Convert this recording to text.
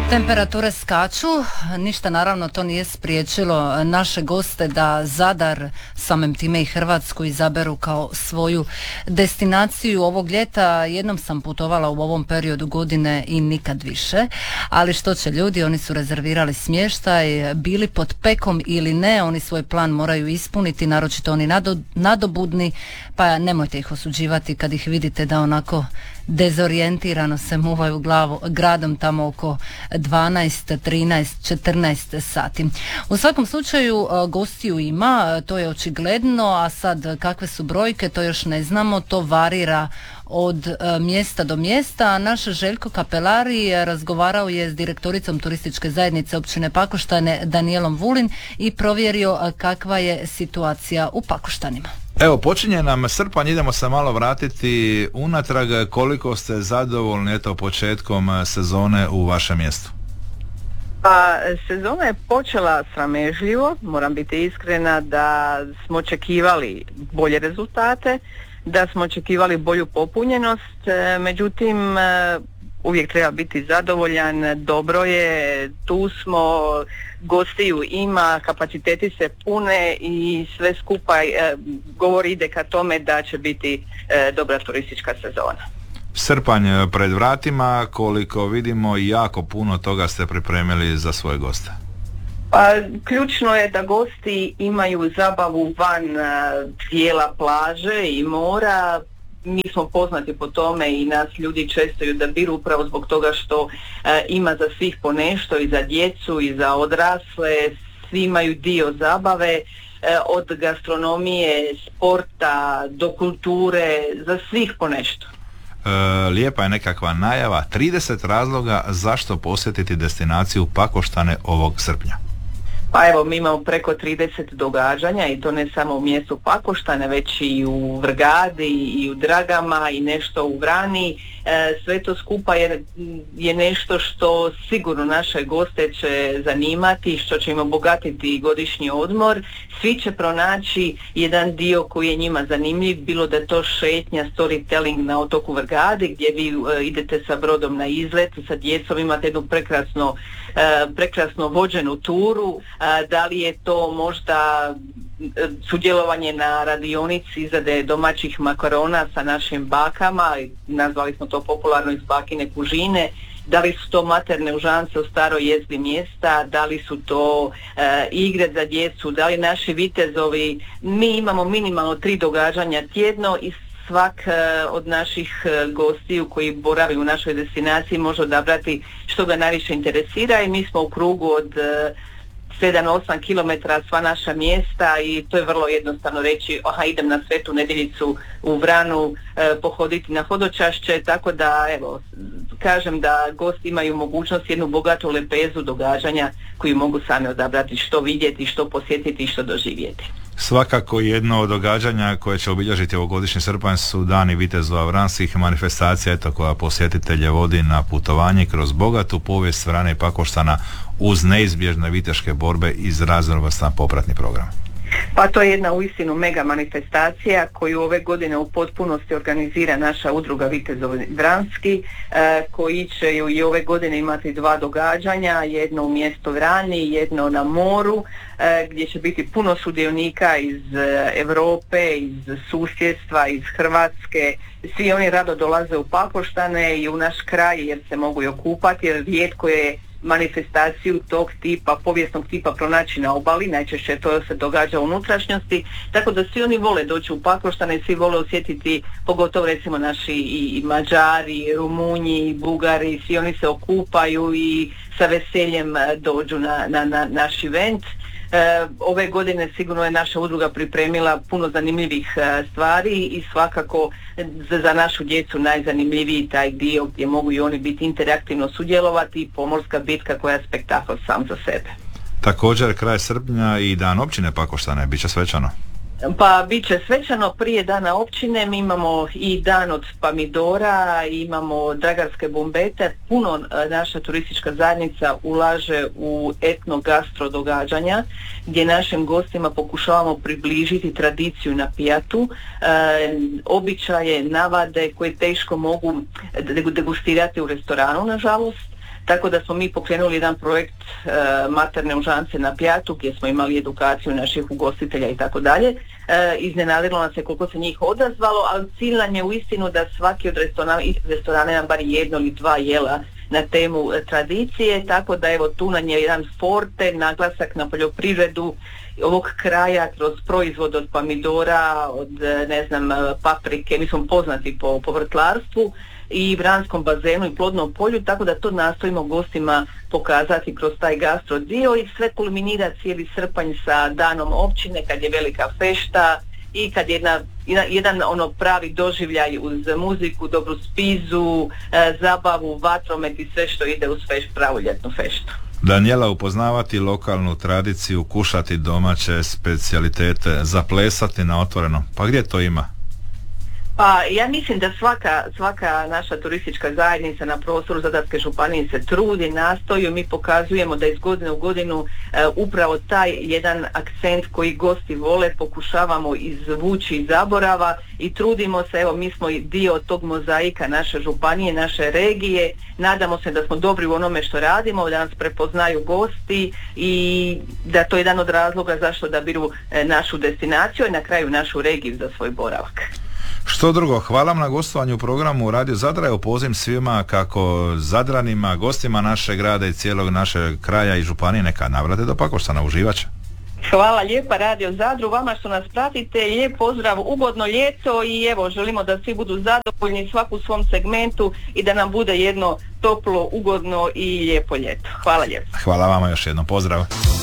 Temperature skaču, ništa naravno to nije spriječilo naše goste da Zadar, samim time i Hrvatsku, izaberu kao svoju destinaciju ovog ljeta. Jednom sam putovala u ovom periodu godine i nikad više, ali što će ljudi, oni su rezervirali smještaj, bili pod pekom ili ne, oni svoj plan moraju ispuniti, naročito oni nadobudni, pa nemojte ih osuđivati kad ih vidite da onako dezorijentirano se muvaju gradom tamo oko 12, 13, 14 sati. U svakom slučaju gostiju ima, to je očigledno, a sad kakve su brojke to još ne znamo, to varira od mjesta do mjesta. Naš Željko Kapelari razgovarao je s direktoricom turističke zajednice općine Pakoštane Danijelom Vulin i provjerio kakva je situacija u Pakoštanima. Evo, počinje nam srpanj, idemo se malo vratiti unatrag. Koliko ste zadovoljni početkom sezone u vašem mjestu? Pa, sezona je počela sramežljivo, moram biti iskrena da smo očekivali bolje rezultate, da smo očekivali bolju popunjenost, međutim uvijek treba biti zadovoljan, dobro je, tu smo, gostiju ima, kapaciteti se pune i sve skupa govori ide ka tome da će biti dobra turistička sezona. Srpanj pred vratima, koliko vidimo jako puno toga ste pripremili za svoje goste. Pa, ključno je da gosti imaju zabavu van dijela plaže i mora. Mi smo poznati po tome i nas ljudi često odabiru upravo zbog toga što ima za svih po nešto, i za djecu i za odrasle, svi imaju dio zabave, od gastronomije, sporta do kulture, za svih po nešto. Lijepa je nekakva najava, 30 razloga zašto posjetiti destinaciju Pakoštane ovog srpnja. Pa evo, mi imamo preko 30 događanja i to ne samo u mjestu Pakoštane, već i u Vrgadi i u Dragama i nešto u Vrani. Sve to skupa je nešto što sigurno naše goste će zanimati, što će im obogatiti godišnji odmor. Svi će pronaći jedan dio koji je njima zanimljiv, bilo da je to šetnja, storytelling na otoku Vrgadi gdje vi idete sa brodom na izlet, sa djecom imate jednu prekrasno vođenu turu, da li je to možda sudjelovanje na radionici izrade domaćih makarona sa našim bakama, nazvali smo to popularno iz bakine kužine, da li su to materne užance u staroj jezgri mjesta, da li su to igre za djecu, da li naši vitezovi. Mi imamo minimalno 3 događanja tjedno i svak od naših gostiju koji boravi u našoj destinaciji može odabrati što ga najviše interesira i mi smo u krugu od 7-8 km sva naša mjesta i to je vrlo jednostavno reći idem na Svetu Nedjeljicu u Vranu pohoditi na hodočašće, tako da evo, kažem da gosti imaju mogućnost jednu bogatu lepezu događanja koju mogu sami odabrati što vidjeti, što posjetiti i što doživjeti. Svakako jedno od događanja koje će obilježiti ovogodišnji srpanj su Dani vitezova vranskih, manifestacija koja posjetitelje vodi na putovanje kroz bogatu povijest Vrane i Pakoštana uz neizbježne viteške borbe iz raznovrstan popratni program. Pa to je jedna uistinu mega manifestacija koju ove godine u potpunosti organizira naša udruga Vitezovi Vranski, koji će i ove godine imati 2 događanja, jedno u mjestu Vrani, jedno na moru, gdje će biti puno sudionika iz Europe, iz susjedstva, iz Hrvatske. Svi oni rado dolaze u Pakoštane i u naš kraj jer se mogu i okupati, jer rijetko je manifestaciju tog tipa, povijesnog tipa pronaći na obali, najčešće to se događa u unutrašnjosti, tako da svi oni vole doći u Pakoštane i svi vole osjetiti, pogotovo recimo naši i Mađari, i Rumunji, i Bugari, svi oni se okupaju i sa veseljem dođu na naš event. Ove godine sigurno je naša udruga pripremila puno zanimljivih stvari i svakako za našu djecu najzanimljiviji taj dio gdje mogu i oni biti interaktivno sudjelovati i pomorska bitka koja je spektakl sam za sebe. Također kraj srpnja i dan općine Pakoštane, bit će svečano. Pa bit će svečano prije dana općine, mi imamo i dan od pomidora, imamo dragarske bombete, puno naša turistička zajednica ulaže u etno-gastro događanja gdje našim gostima pokušavamo približiti tradiciju na pijatu, običaje, navade koje teško mogu degustirati u restoranu nažalost. tako da smo mi pokrenuli jedan projekt Materne užance na Pjatu gdje smo imali edukaciju naših ugostitelja i tako dalje. Iznenadilo nas je koliko se njih odazvalo, ali cilj nam je uistinu da svaki od restorana ima bar jedno ili dva jela na temu tradicije, tako da evo tu nam je jedan forte, naglasak na poljoprivredu ovog kraja kroz proizvod od pomidora, od paprike, mi smo poznati po vrtlarstvu i vranskom bazenu i plodnom polju, tako da to nastojimo gostima pokazati kroz taj gastro dio i sve kulminira cijeli srpanj sa danom općine kad je velika fešta i kad je jedan pravi doživljaj uz muziku, dobru spizu, zabavu, vatromet i sve što ide uz pravu ljetnu feštu. Danijela, upoznavati lokalnu tradiciju, kušati domaće specijalitete, zaplesati na otvoreno, pa gdje to ima? Pa ja mislim da svaka naša turistička zajednica na prostoru Zadarske županije se trudi, nastoji, mi pokazujemo da iz godine u godinu upravo taj jedan akcent koji gosti vole pokušavamo izvući iz zaborava i trudimo se, evo mi smo dio tog mozaika naše županije, naše regije, nadamo se da smo dobri u onome što radimo, da nas prepoznaju gosti i da to je jedan od razloga zašto da biru našu destinaciju i na kraju našu regiju za svoj boravak. Što drugo, hvala vam na gostovanju u programu Radio Zadra. Evo pozivam svima kako Zadranima, gostima našeg grada i cijelog našeg kraja i županije neka navrate do Pakoštana, uživaće. Hvala lijepa Radio Zadru, vama što nas pratite, lijep pozdrav, ugodno ljeto i evo želimo da svi budu zadovoljni svak u svom segmentu i da nam bude jedno toplo, ugodno i lijepo ljeto. Hvala lijepo. Hvala vama još jednom, pozdrav.